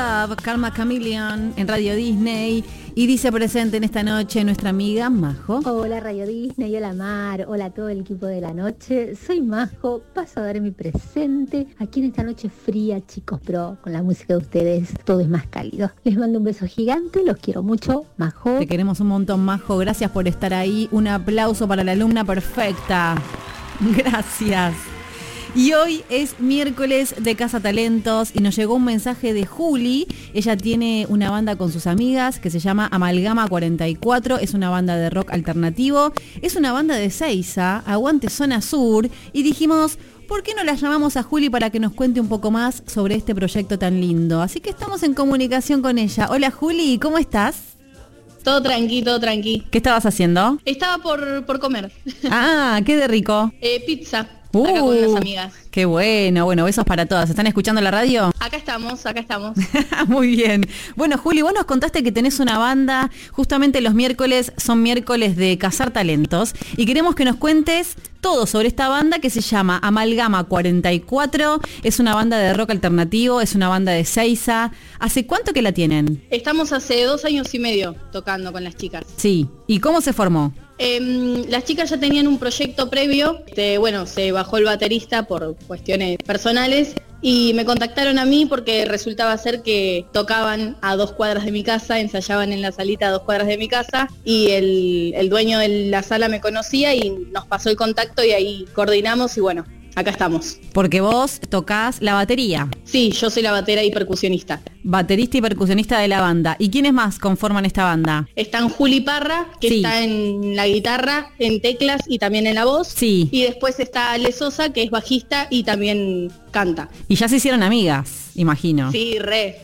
Love, Karma Chameleon en Radio Disney. Y dice presente en esta noche nuestra amiga Majo. Hola Radio Disney, hola Mar, hola a todo el equipo de la noche. Soy Majo, paso a dar mi presente aquí en esta noche fría, chicos, pero con la música de ustedes todo es más cálido. Les mando un beso gigante, los quiero mucho, Majo. Te queremos un montón, Majo, gracias por estar ahí. Un aplauso para la alumna perfecta. Gracias. Y hoy es miércoles de Casa Talentos y nos llegó un mensaje de Juli. Ella tiene una banda con sus amigas que se llama Amalgama 44. Es una banda de rock alternativo. Es una banda de Seiza, aguante zona sur. Y dijimos, ¿por qué no la llamamos a Juli para que nos cuente un poco más sobre este proyecto tan lindo? Así que estamos en comunicación con ella. Hola Juli, ¿cómo estás? Todo tranqui, todo tranqui. ¿Qué estabas haciendo? Estaba por comer. Ah, qué de rico. Pizza. Acá con unas amigas. Qué bueno, besos para todas. ¿Están escuchando la radio? Acá estamos. Muy bien. Bueno, Juli, vos nos contaste que tenés una banda, justamente los miércoles son miércoles de Cazar Talentos, y queremos que nos cuentes todo sobre esta banda que se llama Amalgama 44, es una banda de rock alternativo, es una banda de Seiza. ¿Hace cuánto que la tienen? Estamos hace 2 años y medio tocando con las chicas. Sí, ¿y cómo se formó? Las chicas ya tenían un proyecto previo, se bajó el baterista por cuestiones personales y me contactaron a mí porque resultaba ser que tocaban a 2 cuadras de mi casa, ensayaban en la salita a 2 cuadras de mi casa y el dueño de la sala me conocía y nos pasó el contacto y ahí coordinamos y bueno, acá estamos. Porque vos tocás la batería. Sí, yo soy la batera y percusionista. Baterista y percusionista de la banda. ¿Y quiénes más conforman esta banda? Están Juli Parra, que sí. Está en la guitarra, en teclas y también en la voz. Sí. Y después está Ale Sosa, que es bajista y también canta. Y ya se hicieron amigas, imagino. Sí, re.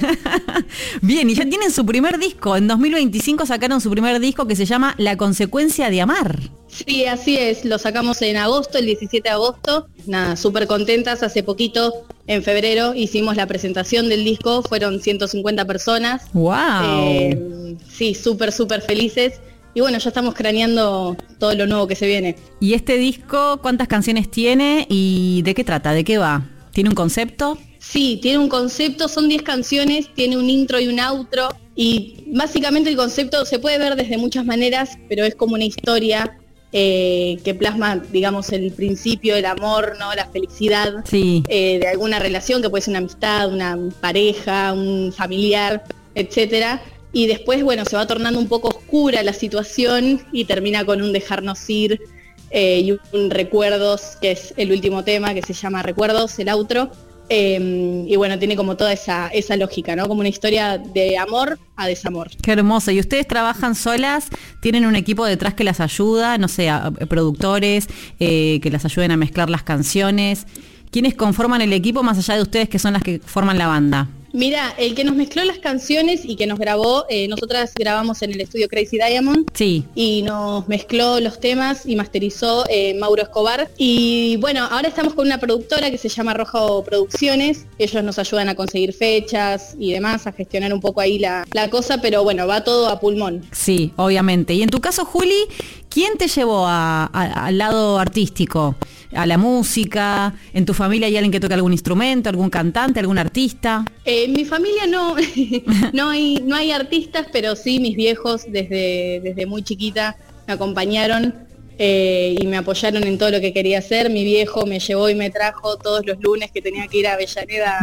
Bien, y ya tienen su primer disco. En 2025 sacaron su primer disco que se llama La Consecuencia de Amar. Sí, así es. Lo sacamos en agosto, el 17 de agosto. Nada, súper contentas. Hace poquito, en febrero, hicimos la presentación del disco. Fueron 150 personas. ¡Wow! Sí, súper felices. Y bueno, ya estamos craneando todo lo nuevo que se viene. ¿Y este disco cuántas canciones tiene y de qué trata? ¿De qué va? ¿Tiene un concepto? Sí, tiene un concepto, son 10 canciones, tiene un intro y un outro. Y básicamente el concepto se puede ver desde muchas maneras, pero es como una historia que plasma, digamos, el principio, el amor, ¿no? La felicidad sí. De alguna relación, que puede ser una amistad, una pareja, un familiar, etcétera. Y después, bueno, se va tornando un poco oscura la situación y termina con un dejarnos ir y un recuerdos, que es el último tema, que se llama Recuerdos, el outro. Y bueno, tiene como toda esa lógica, ¿no? Como una historia de amor a desamor. Qué hermoso. ¿Y ustedes trabajan solas? ¿Tienen un equipo detrás que las ayuda? No sé, productores que las ayuden a mezclar las canciones. ¿Quiénes conforman el equipo más allá de ustedes que son las que forman la banda? Mira, el que nos mezcló las canciones y que nos grabó, nosotras grabamos en el estudio Crazy Diamond. Sí. Y nos mezcló los temas y masterizó Mauro Escobar. Y bueno, ahora estamos con una productora que se llama Rojo Producciones. Ellos nos ayudan a conseguir fechas y demás, a gestionar un poco ahí la cosa, pero bueno, va todo a pulmón. Sí, obviamente. Y en tu caso, Juli, ¿quién te llevó al lado artístico? ¿A la música? ¿En tu familia hay alguien que toca algún instrumento, algún cantante, algún artista? En mi familia no hay artistas, pero sí mis viejos desde muy chiquita me acompañaron y me apoyaron en todo lo que quería hacer. Mi viejo me llevó y me trajo todos los lunes que tenía que ir a Avellaneda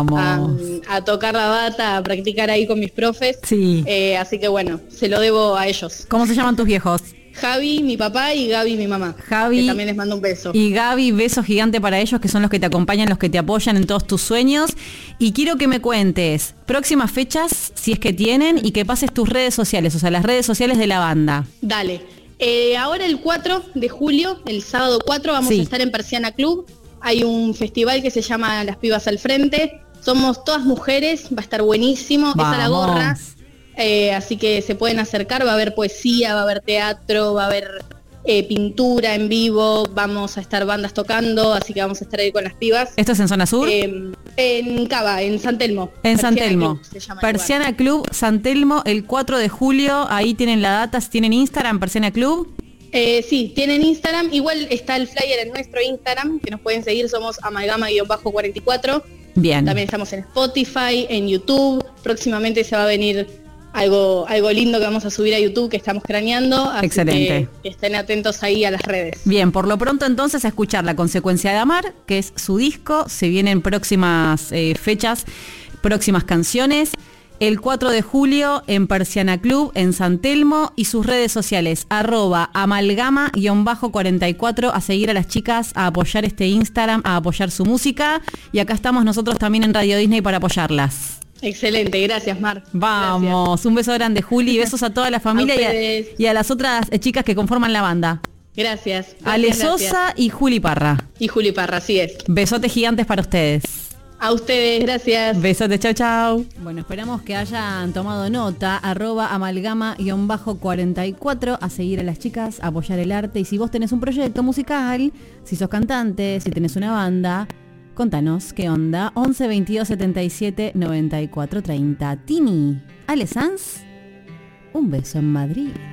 a tocar la bata, a practicar ahí con mis profes. Sí. Así que bueno, se lo debo a ellos. ¿Cómo se llaman tus viejos? Javi, mi papá, y Gaby, mi mamá. Javi, que también les mando un beso. Y Gaby, beso gigante para ellos, que son los que te acompañan, los que te apoyan en todos tus sueños. Y quiero que me cuentes próximas fechas, si es que tienen, y que pases tus redes sociales, o sea, las redes sociales de la banda. Dale. Ahora el 4 de julio, el sábado 4, vamos a estar en Persiana Club. Hay un festival que se llama Las Pibas al Frente. Somos todas mujeres, va a estar buenísimo. Vamos. Es a la gorra. Así que se pueden acercar, va a haber poesía, va a haber teatro, va a haber pintura en vivo, vamos a estar bandas tocando, así que vamos a estar ahí con las pibas. ¿Esto es en zona sur? En Cava, en San Telmo. En San Telmo. Persiana Club, San Telmo, el 4 de julio, ahí tienen la data. ¿Tienen Instagram, Persiana Club? Sí, tienen Instagram, igual está el flyer en nuestro Instagram, que nos pueden seguir, somos amalgama-44. Bien. También estamos en Spotify, en YouTube. Próximamente se va a venir algo lindo que vamos a subir a YouTube que estamos craneando. Así Excelente. que estén atentos ahí a las redes. Bien, por lo pronto entonces a escuchar La Consecuencia de Amar, que es su disco. Se vienen próximas fechas, próximas canciones. El 4 de julio en Persiana Club, en San Telmo, y sus redes sociales, @amalgama_44, a seguir a las chicas, a apoyar este Instagram, a apoyar su música. Y acá estamos nosotros también en Radio Disney para apoyarlas. Excelente, gracias, Mar. Vamos, Gracias. Un beso grande, Juli, y besos a toda la familia y a las otras chicas que conforman la banda. Gracias. Ale Sosa y Juli Parra. Y Juli Parra, así es. Besotes gigantes para ustedes. A ustedes, gracias. Besotes, chau, chau. Bueno, esperamos que hayan tomado nota, @amalgama_44, a seguir a las chicas, a apoyar el arte. Y si vos tenés un proyecto musical, si sos cantante, si tenés una banda, contanos qué onda. 11 22 77 94 30. Tini, Ale Sanz, un beso en Madrid.